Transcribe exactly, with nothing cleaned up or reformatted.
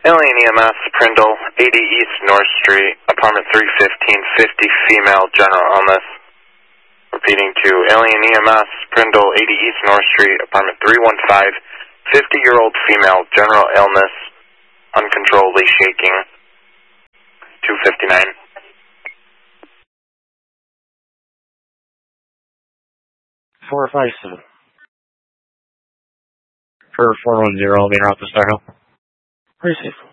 Alien E M S, Prindle, eighty East North Street, apartment three fifteen, fifty, female, general illness. Repeating to Alien E M S, Prindle, eighty East North Street, apartment three one five, fifty-year-old female, general illness, uncontrollably shaking, two fifty-nine. four five seven. For four one zero, I'll be out to start help. Receive.